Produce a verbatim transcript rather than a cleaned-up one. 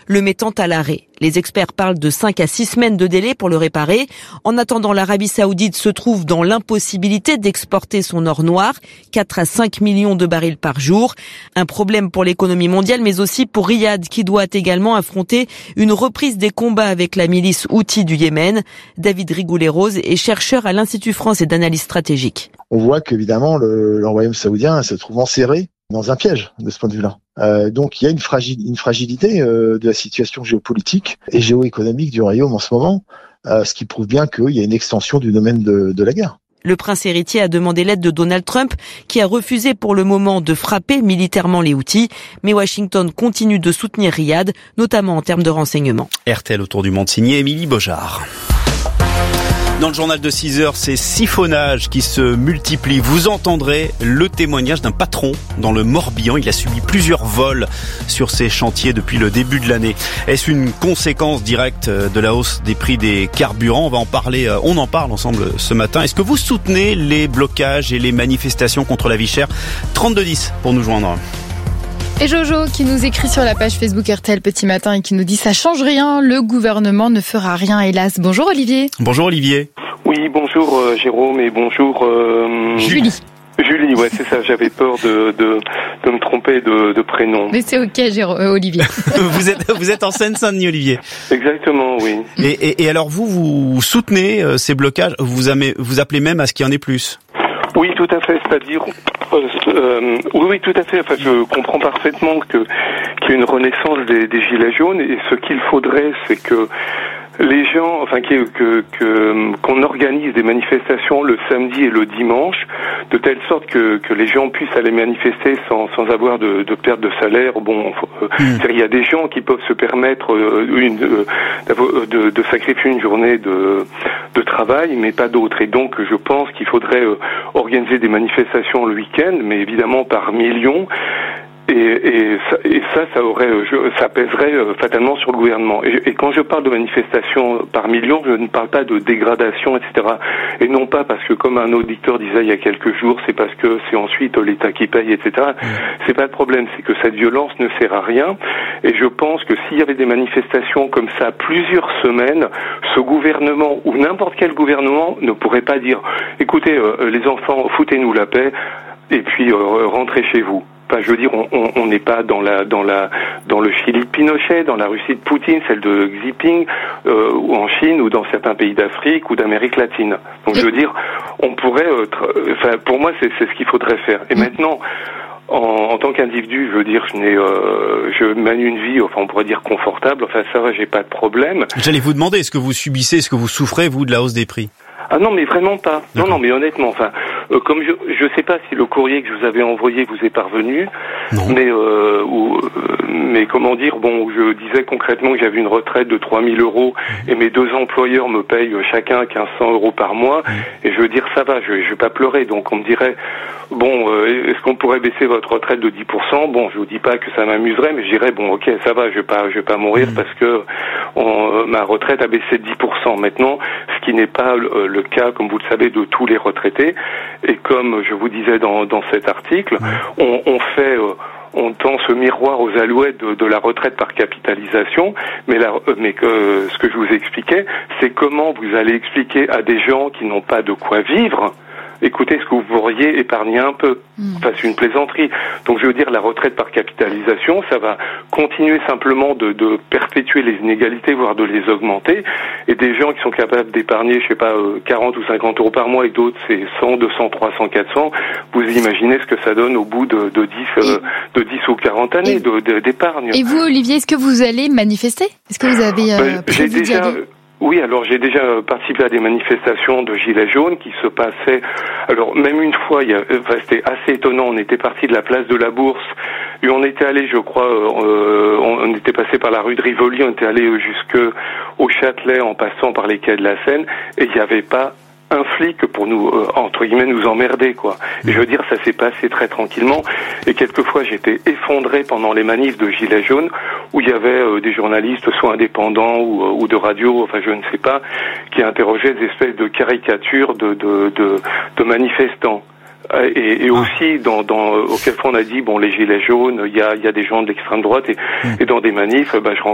le mettant à l'arrêt. Les experts parlent de cinq à six semaines de délai pour le réparer. En attendant, l'Arabie Saoudite se trouve dans l'impossibilité d'exporter son or noir, quatre à cinq millions de barils par jour. Un problème pour l'économie mondiale, mais aussi pour Riyad, qui doit également affronter une reprise des combats avec la milice Houthi du Yémen. David Rigoulet-Rose est chercheur à l'Institut français d'analyse stratégique. On voit qu'évidemment, le, le royaume saoudien se trouve enserré dans un piège de ce point de vue-là. Euh, donc il y a une, fragile, une fragilité euh, de la situation géopolitique et géoéconomique du royaume en ce moment, euh, ce qui prouve bien qu'il y a une extension du domaine de, de la guerre. Le prince héritier a demandé l'aide de Donald Trump, qui a refusé pour le moment de frapper militairement les Houthis. Mais Washington continue de soutenir Riyad, notamment en termes de renseignement. R T L autour du monde, signé Émilie Beaujard. Dans le journal de six heures, ces siphonnages qui se multiplient. Vous entendrez le témoignage d'un patron dans le Morbihan. Il a subi plusieurs vols sur ces chantiers depuis le début de l'année. Est-ce une conséquence directe de la hausse des prix des carburants ? On va en parler, on en parle ensemble ce matin. Est-ce que vous soutenez les blocages et les manifestations contre la vie chère ? trente-deux dix pour nous joindre. Et Jojo qui nous écrit sur la page Facebook R T L Petit Matin et qui nous dit « Ça change rien, le gouvernement ne fera rien, hélas ». Bonjour Olivier. Bonjour Olivier. Oui, bonjour euh, Jérôme et bonjour... Euh, Julie. Julie, ouais, c'est ça, j'avais peur de, de, de me tromper de, de prénom. Mais c'est ok, Jérôme, euh, Olivier. vous êtes, vous êtes en Seine-Saint-Denis, Olivier. Exactement, oui. Et, et, et alors vous, vous soutenez euh, ces blocages, vous, amez, vous appelez même à ce qu'il y en ait plus ? Oui, tout à fait, c'est-à-dire... Euh, euh, oui, oui, tout à fait. Enfin, je comprends parfaitement que qu'il y a une renaissance des, des gilets jaunes et ce qu'il faudrait, c'est que les gens, enfin, que, que, que qu'on organise des manifestations le samedi et le dimanche, de telle sorte que, que les gens puissent aller manifester sans, sans avoir de, de perte de salaire. Bon, euh, mmh. il y a des gens qui peuvent se permettre euh, une, euh, de, de sacrifier une journée de, de travail, mais pas d'autres. Et donc, je pense qu'il faudrait euh, organiser des manifestations le week-end, mais évidemment par millions. Et, et, ça, et ça, ça aurait, ça pèserait fatalement sur le gouvernement. Et, et quand je parle de manifestations par millions, je ne parle pas de dégradation, et cetera. Et non pas parce que, comme un auditeur disait il y a quelques jours, c'est parce que c'est ensuite l'État qui paye, et cetera. Mmh. C'est pas le problème, c'est que cette violence ne sert à rien. Et je pense que s'il y avait des manifestations comme ça plusieurs semaines, ce gouvernement ou n'importe quel gouvernement ne pourrait pas dire, écoutez, euh, les enfants, foutez-nous la paix, et puis euh, rentrez chez vous. Enfin, je veux dire, on n'est pas dans la dans la dans le Chili de Pinochet, dans la Russie de Poutine, celle de Xi Jinping, euh, ou en Chine, ou dans certains pays d'Afrique ou d'Amérique latine. Donc, je veux dire, on pourrait, euh, tra- enfin, pour moi, c'est, c'est ce qu'il faudrait faire. Et maintenant, en, en tant qu'individu, je veux dire, je n'ai, euh, je mène une vie, enfin, on pourrait dire confortable. Enfin, ça va, j'ai pas de problème. J'allais vous demander, est-ce que vous subissez, est-ce que vous souffrez vous de la hausse des prix ? Ah non, mais vraiment pas. Non, non, mais honnêtement, enfin, euh, comme je je sais pas si le courrier que je vous avais envoyé vous est parvenu, non. mais euh, ou, euh, mais comment dire, bon, je disais concrètement que j'avais une retraite de trois mille euros et mes deux employeurs me payent chacun mille cinq cents euros par mois, et je veux dire, ça va, je, je vais pas pleurer, donc on me dirait, bon, euh, est-ce qu'on pourrait baisser votre retraite de dix pour cent ? Bon, je vous dis pas que ça m'amuserait, mais je dirais, bon, ok, ça va, je vais pas, je vais pas mourir parce que on, ma retraite a baissé de dix pour cent maintenant, ce qui n'est pas le, le cas, comme vous le savez, de tous les retraités. Et comme je vous disais dans, dans cet article, on, on fait... Euh, on tend ce miroir aux alouettes de, de la retraite par capitalisation, mais, la, mais que, ce que je vous expliquais, c'est comment vous allez expliquer à des gens qui n'ont pas de quoi vivre, écoutez, ce que vous pourriez épargner un peu. Enfin, c'est une plaisanterie. Donc, je veux dire, la retraite par capitalisation, ça va continuer simplement de, de perpétuer les inégalités, voire de les augmenter. Et des gens qui sont capables d'épargner, je sais pas, quarante ou cinquante euros par mois, et d'autres, c'est cent, deux cents, trois cents, quatre cents. Vous imaginez ce que ça donne au bout de, de dix, euh, de dix ou quarante années de, de, d'épargne. Et vous, Olivier, est-ce que vous allez manifester ? Est-ce que vous avez euh, ben, prévu j'ai déjà... d'y aller ? Oui, alors j'ai déjà participé à des manifestations de gilets jaunes qui se passaient. Alors même une fois, il y a, enfin, c'était assez étonnant. On était parti de la place de la Bourse et on était allé, je crois, euh, on était passé par la rue de Rivoli, on était allé jusque au Châtelet en passant par les quais de la Seine et il n'y avait pas un flic pour nous, euh, entre guillemets, nous emmerder, quoi. Et je veux dire, ça s'est passé très tranquillement. Et quelquefois, j'étais effondré pendant les manifs de Gilets jaunes, où il y avait euh, des journalistes, soit indépendants ou, euh, ou de radio, enfin, je ne sais pas, qui interrogeaient des espèces de caricatures de, de, de, de manifestants. Et, et aussi, dans, dans, auquel fois on a dit, bon, les gilets jaunes, il y a, il y a des gens de l'extrême droite, et, et dans des manifs, bah, je